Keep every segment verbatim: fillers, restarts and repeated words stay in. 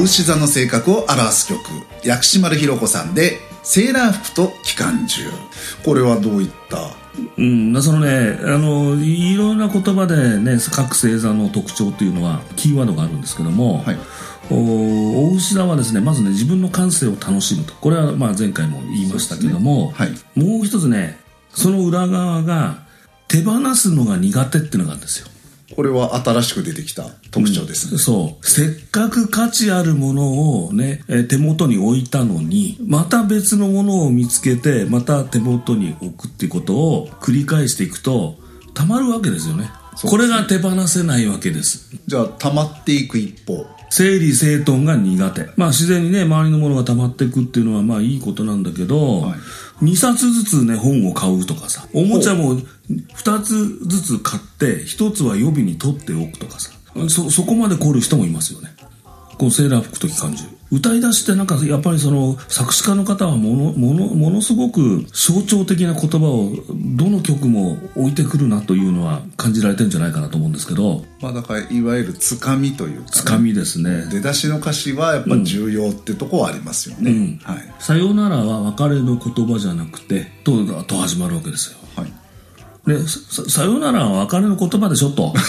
お牛座の性格を表す曲、薬師丸ひろ子さんでセーラー服と機関銃。これはどういった？ うん、そのね、あのいろんな言葉でね、各星座の特徴というのはキーワードがあるんですけども、はい、お, お牛座はですね、まずね、自分の感性を楽しむと。これはまあ前回も言いましたけども、ね、はい、もう一つね、その裏側が手放すのが苦手っていうのがあるんですよ。 これは新しく出てきた特徴ですね、 うん、そうせっかく価値あるものをね、手元に置いたのに、また別のものを見つけてまた手元に置くっていうことを繰り返していくとたまるわけですよね。これが手放せないわけです。 じゃあ溜まっていく一方、 整理整頓が苦手。まあ自然にね、周りのものが溜まっていくっていうのはまあいいことなんだけど、はい、にさつずつね、本を買うとかさ、おもちゃもふたつずつ買ってひとつは予備に取っておくとかさ、そ, そこまで凝る人もいますよね。このセーラー服と機関銃、歌い出しってなんかやっぱりその作詞家の方はものものものすごく象徴的な言葉をどの曲も置いてくるなというのは感じられてるんじゃないかなと思うんですけど、 まあだからいわゆるつかみというか、ね、 つかみですね。 出だしの歌詞はやっぱ重要ってとこはありますよね、うん、 はい、さよならは別れの言葉じゃなくて と, と始まるわけですよ、はい、で さ, さよならは別れの言葉でしょとはい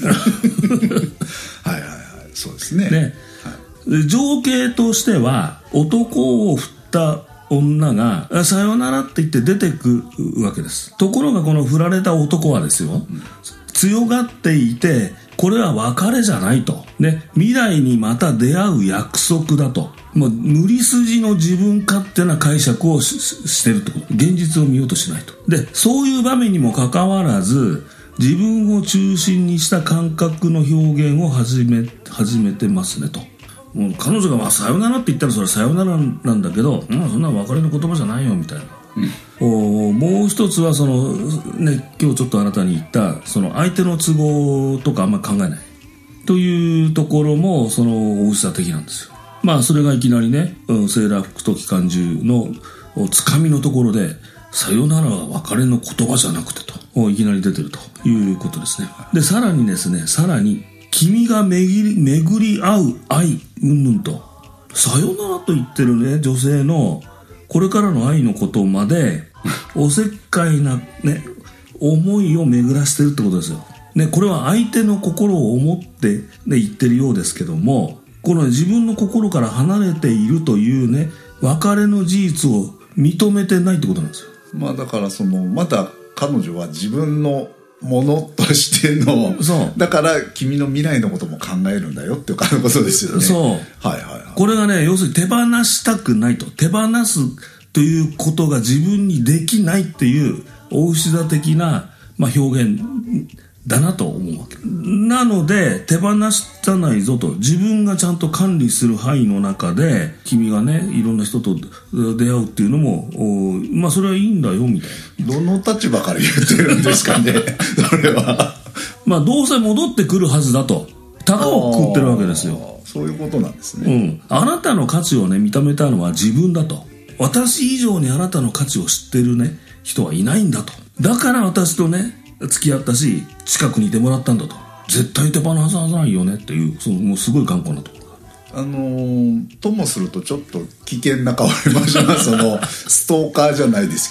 はいはい、そうですね。 ね、情景としては男を振った女がさよならって言って出てくわけです。ところがこの振られた男はですよ、うん、強がっていて、これは別れじゃないと、ね、未来にまた出会う約束だと、もう無理筋の自分勝手な解釈を し, してるってこと。現実を見ようとしないと。で、そういう場面にもかかわらず自分を中心にした感覚の表現を始め始めてますねと。もう彼女がまあさよならって言ったらそれはさよならなんだけど、まあ、そんな別れの言葉じゃないよみたいな、うん、おもう一つはその、ね、今日ちょっとあなたに言ったその相手の都合とかあんまり考えないというところもそのお牛座的なんですよ。まあそれがいきなりね、うん、セーラー服と機関銃のつかみのところでさよならは別れの言葉じゃなくてといきなり出てるということですね。でさらにですね、さらに君が巡り、巡り合う愛うんぬんと、さよならと言ってるね女性のこれからの愛のことまでおせっかいなね思いを巡らしてるってことですよ。ね、これは相手の心を思って、ね、言ってるようですけども、この自分の心から離れているというね別れの事実を認めてないってことなんですよ。 まあだからそのまた彼女は自分のものとしての、そうだから君の未来のことも考えるんだよっていうことですよね。そう、はいはいはい、これがね要するに手放したくないと、手放すということが自分にできないっていうお牛座的な、まあ、表現だなと思うわけなので、手放さないぞと、自分がちゃんと管理する範囲の中で君がねいろんな人と出会うっていうのもまあそれはいいんだよみたいな。 どの立場から言ってるんですかねそれはまあどうせ戻ってくるはずだと高をくくってるわけですよ。 そういうことなんですね、 うん、あなたの価値をね認めたのは自分だと、私以上にあなたの価値を知ってるね人はいないんだと、だから私とね付き合ったし近くにいてもらったんだと、絶対手放さないよねっていう、そのもうすごい頑固なところがあのー、ともするとちょっと危険な香りもしますそのストーカーじゃないです